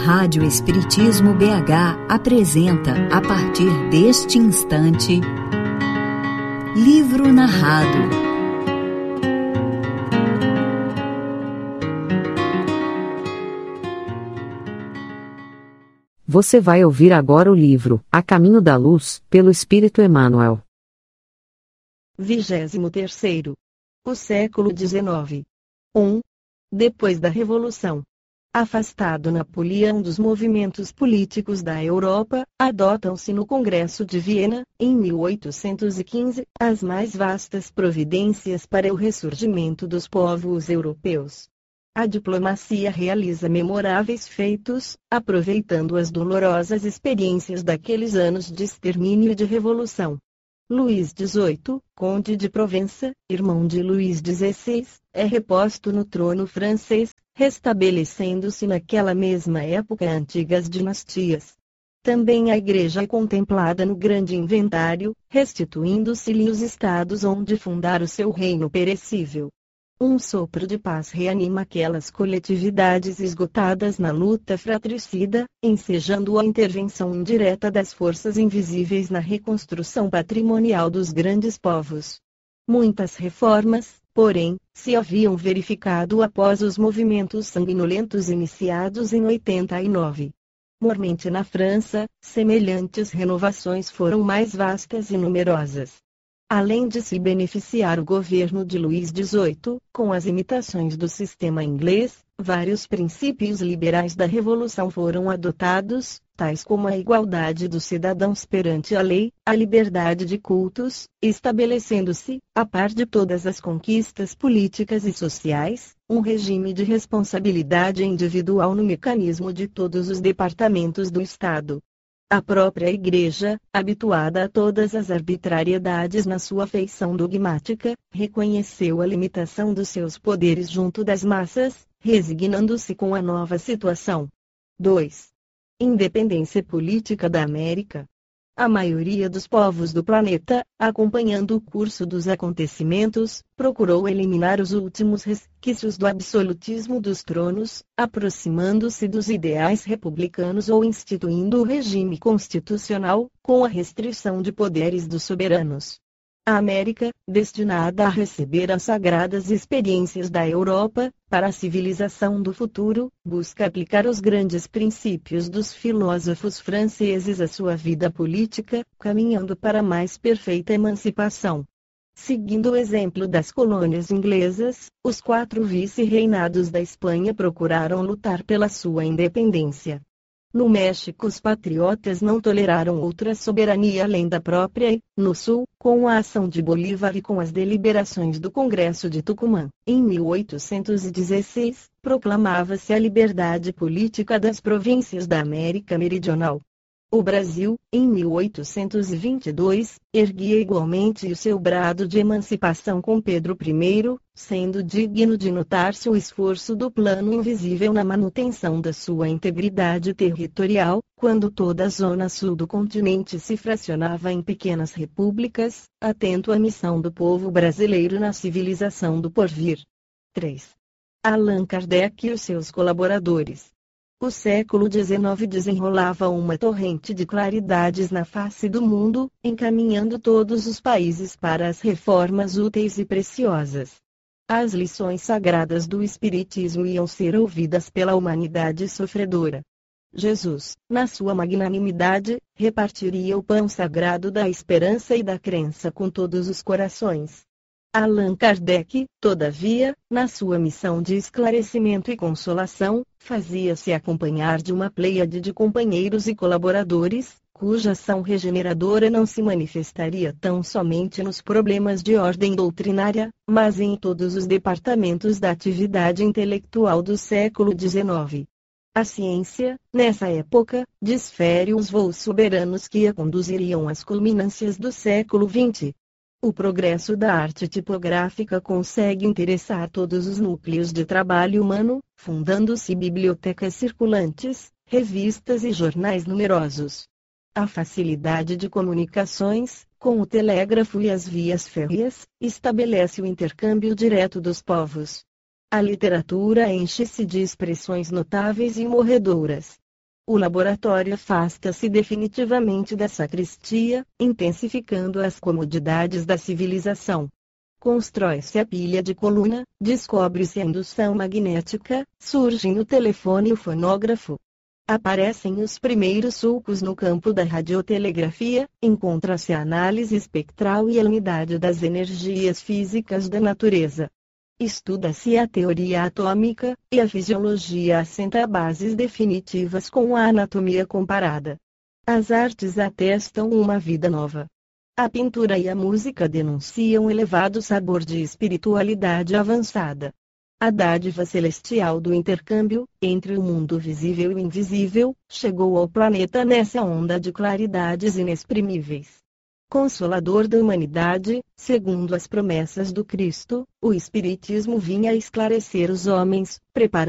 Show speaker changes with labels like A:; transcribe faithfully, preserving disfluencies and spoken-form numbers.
A: Rádio Espiritismo B H apresenta, a partir deste instante, Livro Narrado.
B: Você vai ouvir agora o livro A Caminho da Luz, pelo Espírito Emmanuel.
C: Vigésimo terceiro. O século dezenove. um. Depois da Revolução. Afastado Napoleão dos movimentos políticos da Europa, adotam-se no Congresso de Viena, em mil oitocentos e quinze, as mais vastas providências para o ressurgimento dos povos europeus. A diplomacia realiza memoráveis feitos, aproveitando as dolorosas experiências daqueles anos de extermínio e de revolução. Luís dezoito, conde de Provença, irmão de Luís dezesseis, é reposto no trono francês, restabelecendo-se naquela mesma época antigas dinastias. Também a Igreja é contemplada no grande inventário, restituindo-se-lhe os estados onde fundar o seu reino perecível. Um sopro de paz reanima aquelas coletividades esgotadas na luta fratricida, ensejando a intervenção indireta das forças invisíveis na reconstrução patrimonial dos grandes povos. Muitas reformas, porém, se haviam verificado após os movimentos sanguinolentos iniciados em oitenta e nove. Mormente na França, semelhantes renovações foram mais vastas e numerosas. Além de se beneficiar o governo de Luís dezoito, com as imitações do sistema inglês, vários princípios liberais da Revolução foram adotados, tais como a igualdade dos cidadãos perante a lei, a liberdade de cultos, estabelecendo-se, a par de todas as conquistas políticas e sociais, um regime de responsabilidade individual no mecanismo de todos os departamentos do Estado. A própria Igreja, habituada a todas as arbitrariedades na sua feição dogmática, reconheceu a limitação dos seus poderes junto das massas, resignando-se com a nova situação. dois. Independência política da América. A maioria dos povos do planeta, acompanhando o curso dos acontecimentos, procurou eliminar os últimos resquícios do absolutismo dos tronos, aproximando-se dos ideais republicanos ou instituindo o regime constitucional, com a restrição de poderes dos soberanos. A América, destinada a receber as sagradas experiências da Europa, para a civilização do futuro, busca aplicar os grandes princípios dos filósofos franceses à sua vida política, caminhando para a mais perfeita emancipação. Seguindo o exemplo das colônias inglesas, os quatro vice-reinados da Espanha procuraram lutar pela sua independência. No México, os patriotas não toleraram outra soberania além da própria e, no Sul, com a ação de Bolívar e com as deliberações do Congresso de Tucumã, em mil oitocentos e dezesseis, proclamava-se a liberdade política das províncias da América Meridional. O Brasil, em mil oitocentos e vinte e dois, erguia igualmente o seu brado de emancipação com Pedro I, sendo digno de notar-se o esforço do plano invisível na manutenção da sua integridade territorial, quando toda a zona sul do continente se fracionava em pequenas repúblicas, atento à missão do povo brasileiro na civilização do porvir. três. Allan Kardec e os seus colaboradores. O século dezenove desenrolava uma torrente de claridades na face do mundo, encaminhando todos os países para as reformas úteis e preciosas. As lições sagradas do Espiritismo iam ser ouvidas pela humanidade sofredora. Jesus, na sua magnanimidade, repartiria o pão sagrado da esperança e da crença com todos os corações. Allan Kardec, todavia, na sua missão de esclarecimento e consolação, fazia-se acompanhar de uma pleiade de companheiros e colaboradores, cuja ação regeneradora não se manifestaria tão somente nos problemas de ordem doutrinária, mas em todos os departamentos da atividade intelectual do século dezenove. A ciência, nessa época, desfere os voos soberanos que a conduziriam às culminâncias do século vinte. O progresso da arte tipográfica consegue interessar todos os núcleos de trabalho humano, fundando-se bibliotecas circulantes, revistas e jornais numerosos. A facilidade de comunicações, com o telégrafo e as vias férreas, estabelece o intercâmbio direto dos povos. A literatura enche-se de expressões notáveis e morredoras. O laboratório afasta-se definitivamente da sacristia, intensificando as comodidades da civilização. Constrói-se a pilha de coluna, descobre-se a indução magnética, surgem o telefone e o fonógrafo. Aparecem os primeiros sulcos no campo da radiotelegrafia, encontra-se a análise espectral e a unidade das energias físicas da natureza. Estuda-se a teoria atômica, e a fisiologia assenta bases definitivas com a anatomia comparada. As artes atestam uma vida nova. A pintura e a música denunciam elevado sabor de espiritualidade avançada. A dádiva celestial do intercâmbio, entre o mundo visível e o invisível, chegou ao planeta nessa onda de claridades inexprimíveis. Consolador da humanidade, segundo as promessas do Cristo, o Espiritismo vinha esclarecer os homens, preparando